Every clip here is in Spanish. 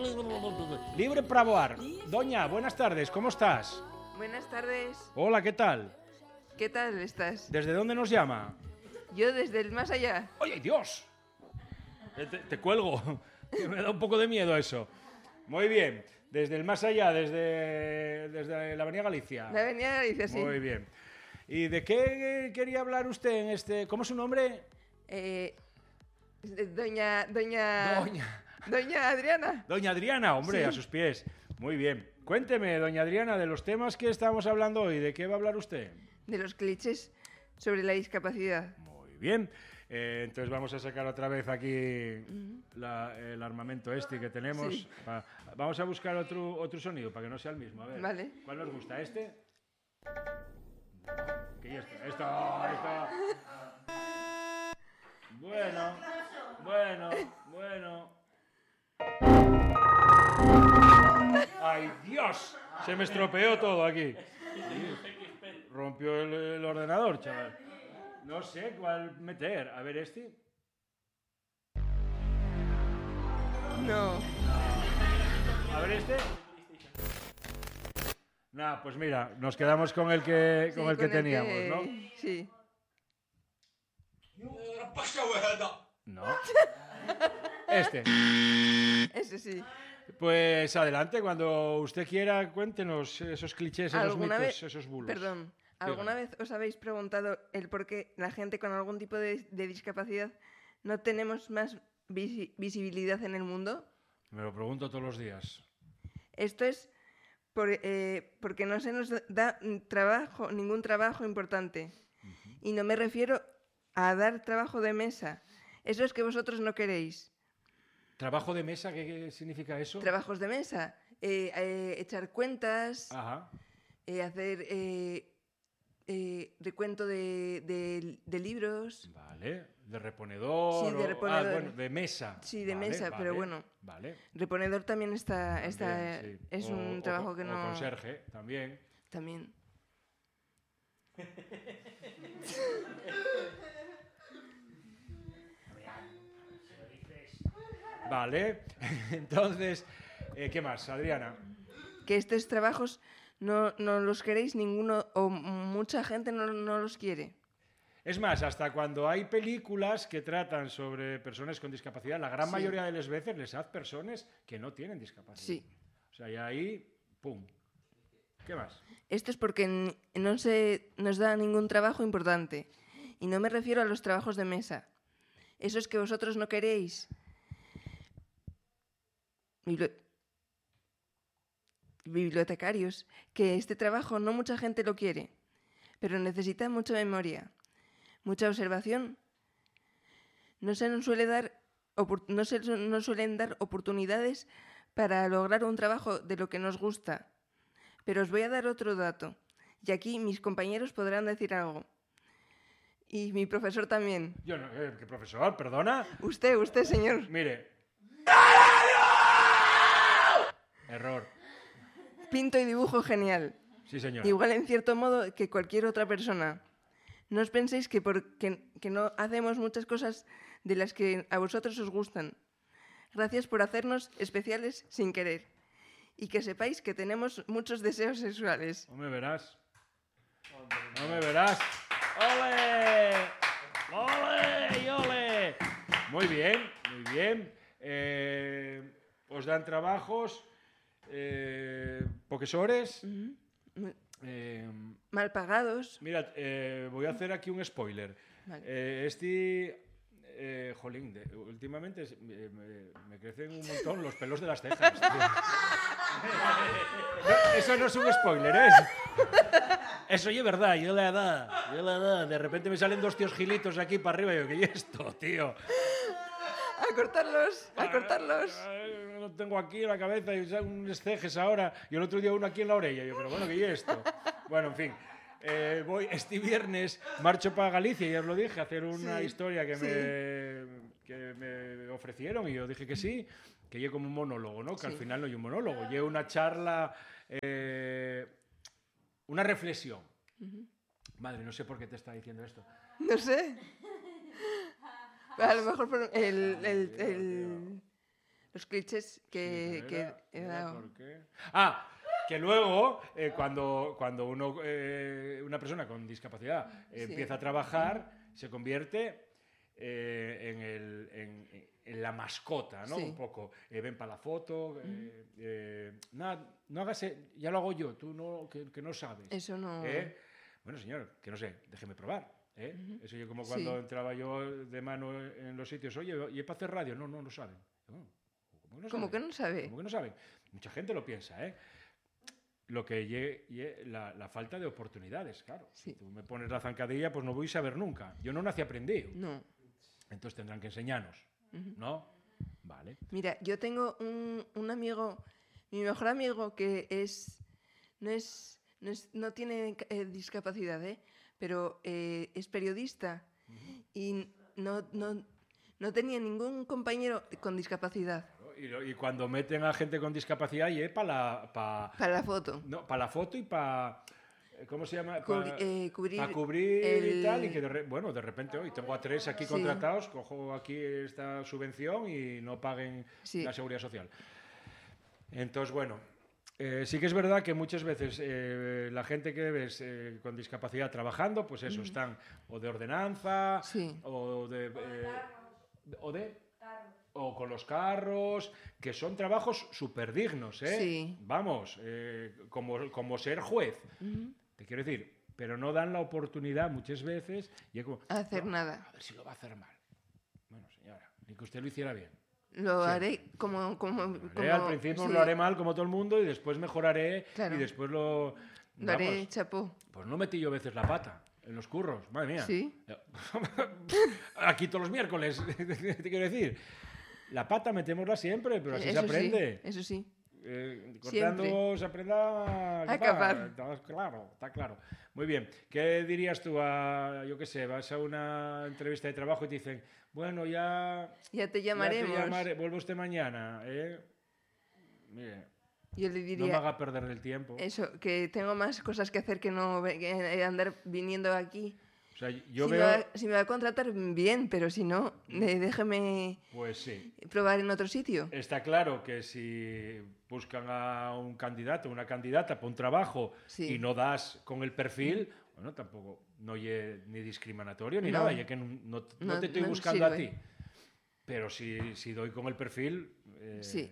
Libre para voar. Doña, buenas tardes, ¿cómo estás? Buenas tardes. Hola, ¿qué tal? ¿Qué tal estás? ¿Desde dónde nos llama? Yo desde el más allá. ¡Oye, Dios! Te cuelgo, que me da un poco de miedo eso. Muy bien, desde el más allá, desde la Avenida Galicia. La Avenida Galicia, sí. Muy bien. ¿Y de qué quería hablar usted en este...? ¿Cómo es su nombre? Doña Adriana. Doña Adriana, hombre, Sí. a sus pies. Muy bien. Cuénteme, doña Adriana, de los temas que estamos hablando hoy, ¿de qué va a hablar usted? De los clichés sobre la discapacidad. Muy bien. Entonces vamos a sacar otra vez aquí el armamento este que tenemos. Sí. Vamos a buscar otro sonido para que no sea el mismo. A ver, Vale. ¿cuál nos gusta? ¿Este? ¿Qué es esto? Esto. Bueno. ¡Ay, Dios! Se me estropeó todo aquí. Rompió el ordenador, chaval. No sé cuál meter. A ver, este. No. A ver, este. Nah, pues mira, nos quedamos con el que teníamos, ¿no? Sí. No. Este. Ese sí. Pues adelante, cuando usted quiera, cuéntenos esos clichés, esos mitos, esos bulos. Perdón, ¿alguna vez os habéis preguntado el por qué la gente con algún tipo de discapacidad no tenemos más visibilidad en el mundo? Me lo pregunto todos los días. Esto es porque no se nos da ningún trabajo importante. Y no me refiero a dar trabajo de mesa. Eso es que vosotros no queréis. ¿Trabajo de mesa? ¿Qué significa eso? Trabajos de mesa. Echar cuentas. Ajá. Hacer recuento de libros. Vale. ¿De reponedor? Sí, de reponedor. Bueno, de mesa. Sí, de mesa, pero bueno. Vale. Reponedor también También, sí. es un trabajo que no... O conserje, también. También. Vale. Entonces, ¿qué más, Adriana? Que estos trabajos no los queréis ninguno o mucha gente no los quiere. Es más, hasta cuando hay películas que tratan sobre personas con discapacidad, la gran mayoría de las veces les hacen personas que no tienen discapacidad. Sí. O sea, y ahí, ¡pum! ¿Qué más? Esto es porque no se nos da ningún trabajo importante. Y no me refiero a los trabajos de mesa. Esos que vosotros no queréis. Bibliotecarios, que este trabajo no mucha gente lo quiere, pero necesita mucha memoria, mucha observación. No se nos suelen dar oportunidades para lograr un trabajo de lo que nos gusta. Pero os voy a dar otro dato, y aquí mis compañeros podrán decir algo. Y mi profesor también. Yo no, ¿qué profesor? ¿Perdona? Usted, señor. Mire. Error. Pinto y dibujo genial. Sí, señor. Igual en cierto modo que cualquier otra persona. No os penséis que no hacemos muchas cosas de las que a vosotros os gustan. Gracias por hacernos especiales sin querer. Y que sepáis que tenemos muchos deseos sexuales. No me verás. No me verás. ¡Ole! ¡Ole y ole! Muy bien, muy bien. Os dan trabajos, profesores. Mal pagados. Mirad, voy a hacer aquí un spoiler. Vale. Jolín, últimamente me crecen un montón los pelos de las cejas. Tío. No, eso no es un spoiler, ¿eh? Eso es verdad, yo la edad. De repente me salen dos tíos gilitos aquí para arriba y yo, ¿qué es esto, tío? A cortarlos. Lo tengo aquí en la cabeza y unos cejes ahora y el otro día uno aquí en la orella. Yo, pero bueno, ¿qué es esto? Bueno, en fin. Voy este viernes, marcho para Galicia, ya os lo dije, a hacer una historia que me ofrecieron y yo dije que sí, que lleve como un monólogo, ¿no? Que al final no hay un monólogo, lleve una charla, una reflexión. Madre, no sé por qué te está diciendo esto. No sé. A lo mejor los clichés que he dado. ¿Por qué? Ah, que luego, cuando una persona con discapacidad empieza a trabajar, se convierte en la mascota, ¿no? Sí. Un poco. Ven para la foto. Nada, no hagas... ya lo hago yo, tú no, que no sabes. Eso no... Bueno, señor, que no sé, déjeme probar. Eso yo como cuando entraba yo de mano en los sitios. Oye, ¿y para hacer radio? No, no lo saben. ¿Cómo que no sabe? ¿Cómo que no saben? Mucha gente lo piensa, Lo que la falta de oportunidades, claro. Sí. Si tú me pones la zancadilla, pues no voy a saber nunca. Yo no nací aprendido. No. Entonces tendrán que enseñarnos, ¿no? Vale. Mira, yo tengo un amigo, mi mejor amigo, que no tiene discapacidad, pero es periodista y no tenía ningún compañero con discapacidad. Y cuando meten a gente con discapacidad, y es para la foto. No, para la foto y para... ¿Cómo se llama? Cubrir para cubrir y tal, y que de repente hoy tengo a 3 aquí contratados, cojo aquí esta subvención y no paguen la seguridad social. Entonces, bueno, sí que es verdad que muchas veces la gente que ves con discapacidad trabajando, pues eso, están o de ordenanza, o con los carros, que son trabajos súper dignos, Sí. Vamos, como ser juez. Te quiero decir, pero no dan la oportunidad muchas veces y es como, hacer nada. A ver si lo va a hacer mal. Bueno, señora, ni que usted lo hiciera bien. Lo haré como al principio lo haré mal como todo el mundo y después mejoraré y después lo haré chapó. Pues no metí yo a veces la pata en los curros, madre mía. Sí. Aquí todos los miércoles, te quiero decir. La pata metémosla siempre, pero así se aprende. Sí, eso sí. Cortando se aprende a acabar. Está claro. Muy bien. ¿Qué dirías tú yo qué sé, vas a una entrevista de trabajo y te dicen, bueno, ya te llamaremos. Vuelve usted mañana, Mire, yo le diría, no me haga perder el tiempo. Eso, que tengo más cosas que hacer que andar viniendo aquí. O sea, si me va a contratar, bien, pero si no, déjeme probar en otro sitio. Está claro que si buscan a un candidato o una candidata para un trabajo y no das con el perfil, bueno, tampoco no es ni discriminatorio ni nada, ya que no te estoy buscando a ti. Pero si doy con el perfil... sí,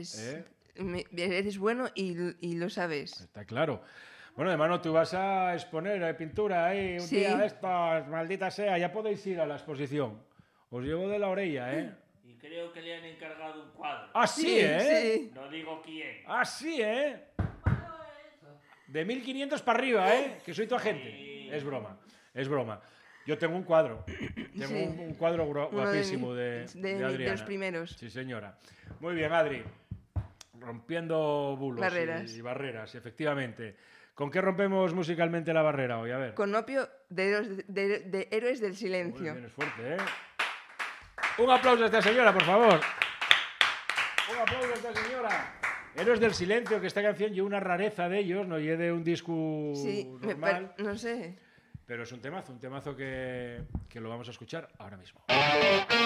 eres bueno y lo sabes. Está claro. Bueno, hermano, tú vas a exponer pintura ahí un día de estos, maldita sea. Ya podéis ir a la exposición. Os llevo de la orella, Y creo que le han encargado un cuadro. Ah, sí, Sí. No digo quién. Ah, sí, De 1500 para arriba, que soy tu agente. Sí. Es broma. Yo tengo un cuadro. Tengo un cuadro guapísimo de Adriana. De los primeros. Sí, señora. Muy bien, Adri. Rompiendo bulos y barreras, efectivamente. ¿Con qué rompemos musicalmente la barrera hoy? A ver. Con Opio de Héroes del Silencio. Muy bien, es fuerte, Un aplauso a esta señora, por favor. Un aplauso a esta señora. Héroes del Silencio, que esta canción lleva una rareza de ellos, no lleve un disco normal. No sé. Pero es un temazo que lo vamos a escuchar ahora mismo.